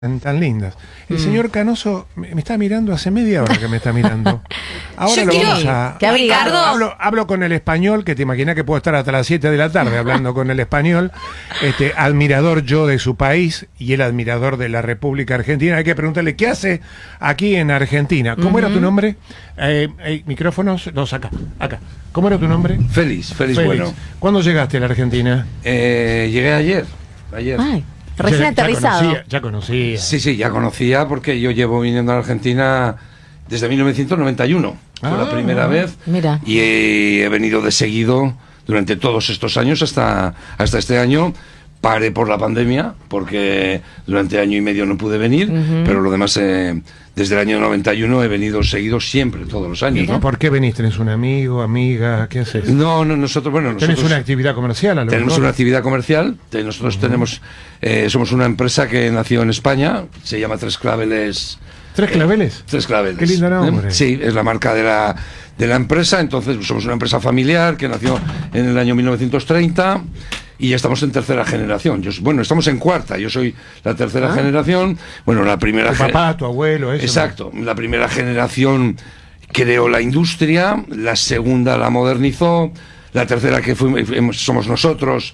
tan lindas. El señor Canoso me está mirando hace media hora que me está mirando. Ahora Yo lo quiero vamos a... que Ricardo... Hablo con el español, que te imaginas que puedo estar hasta las 7 de la tarde hablando con el español. Admirador yo de su país y el admirador de la República Argentina. Hay que preguntarle, ¿qué hace aquí en Argentina? ¿Cómo era tu nombre? Micrófonos, no, acá. ¿Cómo era tu nombre? Félix. Bueno. ¿Cuándo llegaste a la Argentina? Llegué ayer. Ay, recién aterrizado. Ya conocía. Sí, ya conocía porque yo llevo viniendo a la Argentina desde 1991. Fue la primera vez. Mira. Y he venido de seguido durante todos estos años hasta este año. Paré por la pandemia porque durante año y medio no pude venir, pero lo demás, desde el año 91 he venido seguido siempre, todos los años. ¿No? ¿Por qué venís? ¿Tenés un amigo, amiga? ¿Qué haces? No, nosotros... ¿Tenés una actividad comercial? A lo Tenemos mejor? una actividad comercial. Nosotros tenemos... somos una empresa que nació en España, se llama Tres Claveles. ¿Tres Claveles? Tres Claveles. Qué lindo nombre. Sí, es la marca de la empresa. Entonces somos una empresa familiar que nació en el año 1930 y ya estamos en tercera generación. Estamos en cuarta. Yo soy la tercera generación. Bueno, la primera... Tu papá, tu abuelo, eso. Exacto. La primera generación creó la industria, la segunda la modernizó, la tercera que somos nosotros,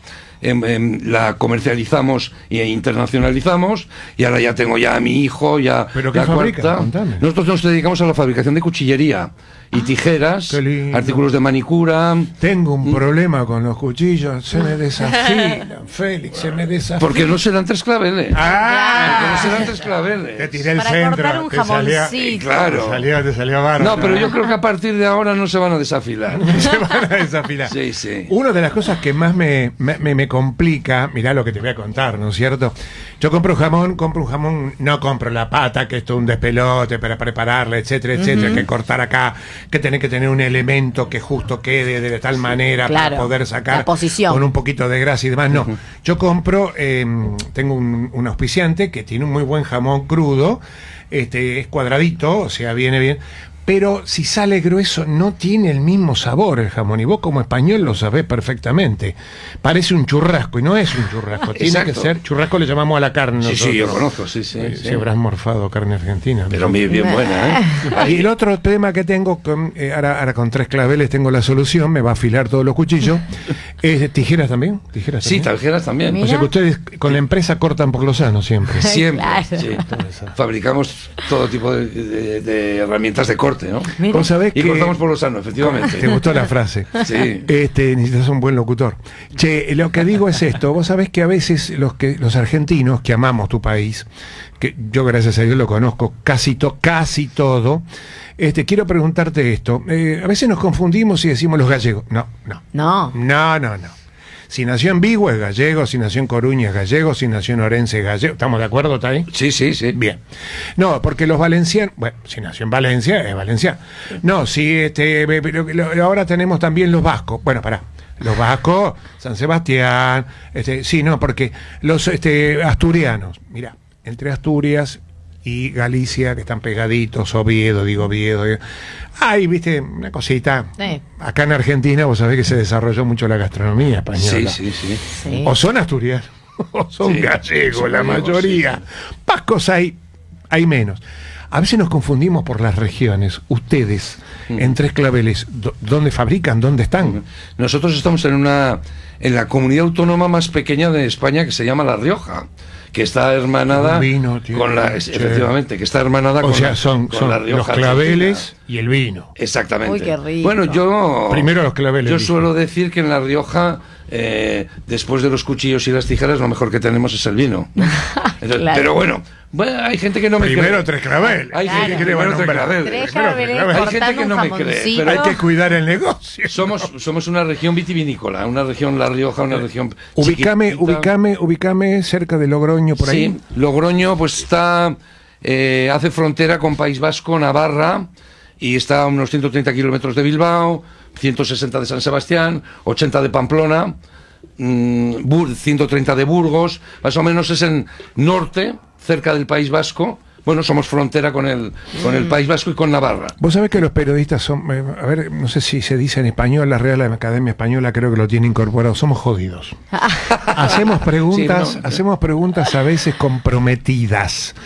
la comercializamos e internacionalizamos, y ahora ya tengo a mi hijo, ya ¿Pero qué la fabrican? cuarta. Contame. Nosotros nos dedicamos a la fabricación de cuchillería y tijeras, qué lindo. artículos de manicura. Tengo un problema con los cuchillos, se me desafilan, Félix, se me desafilan. Porque no serán tres claveles. ¡Ah! Porque no serán tres claveles. Te tiré el Para centro. cortar un te salía- jamoncito. Claro. Te salió bárbaro. No, pero yo creo que a partir de ahora no se van a desafilar. Se van a desafilar. Sí. Una de las cosas que más me complica, mirá lo que te voy a contar, ¿no es cierto? Yo compro un jamón, no compro la pata, que esto es un despelote para prepararla, etcétera, que cortar acá, que tenés que tener un elemento que justo quede de tal manera Claro, para poder sacar la posición. con un poquito de grasa y demás. No, yo compro, tengo un auspiciante que tiene un muy buen jamón crudo, es cuadradito, o sea, viene bien. Pero si sale grueso, no tiene el mismo sabor el jamón. Y vos como español lo sabés perfectamente. Parece un churrasco y no es un churrasco. Tiene Exacto. que ser, churrasco le llamamos a la carne. Sí, yo nosotros. conozco, sí. Si habrás morfado carne argentina. Pero bien buena, ¿eh? Y el otro tema que tengo, ahora con Tres Claveles tengo la solución, me va a afilar todos los cuchillos. ¿Tijeras también? Sí, tijeras también. Mira. O sea que ustedes con la empresa cortan por lo sano siempre. Siempre. Claro. Sí. Fabricamos todo tipo de herramientas de corte, ¿no? Mira. Vos sabés Y que... cortamos por lo sano, efectivamente. ¿Te gustó la frase? Sí. Necesitas un buen locutor. Che, lo que digo es esto. Vos sabés que a veces los argentinos que amamos tu país, que yo gracias a Dios lo conozco casi todo, quiero preguntarte esto. A veces nos confundimos y decimos los gallegos. No. Si nació en Vigo es gallego, si nació en Coruña es gallego, si nació en Orense es gallego. ¿Estamos de acuerdo, está ahí? Sí. Bien. No, porque los valencianos, bueno, si nació en Valencia, es valenciano. No, si ahora tenemos también los vascos. Bueno, pará. Los vascos, San Sebastián, porque los asturianos, mira, entre Asturias y Galicia, que están pegaditos, Oviedo. Hay, viste, una cosita. Sí. Acá en Argentina, vos sabés que se desarrolló mucho la gastronomía española. Sí. Sí. O son asturianos, o son Sí, gallegos, son la gallegos, mayoría. Vascos hay menos. A veces nos confundimos por las regiones. Ustedes, en Tres Claveles, ¿dónde fabrican? ¿Dónde están? Nosotros estamos en la comunidad autónoma más pequeña de España, que se llama La Rioja, que está hermanada Un vino, tío, con efectivamente, que está hermanada O con sea, la, son La Rioja los Claveles Argentina. y el vino. Exactamente. Uy, qué rico. Bueno, yo Primero los Claveles, Yo dije. suelo decir que en La Rioja, después de los cuchillos y las tijeras, lo mejor que tenemos es el vino. Entonces, Claro. Pero bueno, hay gente que no me Primero cree. Tres Claveles. Hay Claro. gente que le va a Primero nombrar. Tres Primero Claveles Claveles. Hay gente cortando que no un me cree, jamoncito. pero Hay que cuidar el negocio. Somos una región vitivinícola, una región La Rioja, una región chiquitita. Ubicame cerca de Logroño, por ahí. Sí, Logroño pues está, hace frontera con País Vasco, Navarra, y está a unos 130 kilómetros de Bilbao, 160 de San Sebastián, 80 de Pamplona, 130 de Burgos, más o menos es en norte, cerca del País Vasco, bueno, somos frontera con el País Vasco y con Navarra. Vos sabés que los periodistas son, a ver, no sé si se dice en español, la Real Academia Española creo que lo tiene incorporado, somos jodidos. Hacemos preguntas, Sí, no. hacemos preguntas a veces comprometidas.